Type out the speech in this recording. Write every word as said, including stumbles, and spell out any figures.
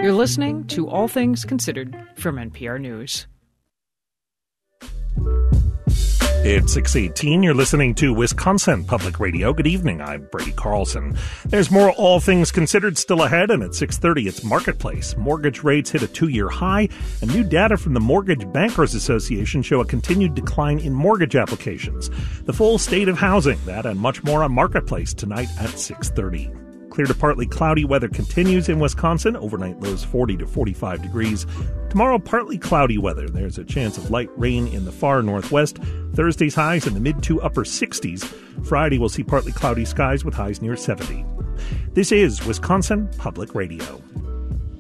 You're listening to All Things Considered from N P R News. It's six eighteen. You're listening to Wisconsin Public Radio. Good evening. I'm Brady Carlson. There's more All Things Considered still ahead, and at six thirty, it's Marketplace. Mortgage rates hit a two-year high, and new data from the Mortgage Bankers Association show a continued decline in mortgage applications. The full state of housing, that and much more on Marketplace tonight at six thirty. Clear to partly cloudy weather continues in Wisconsin. Overnight lows forty to forty-five degrees. Tomorrow, partly cloudy weather. There's a chance of light rain in the far northwest. Thursday's highs in the mid to upper sixties. Friday, we'll see partly cloudy skies with highs near seventy. This is Wisconsin Public Radio.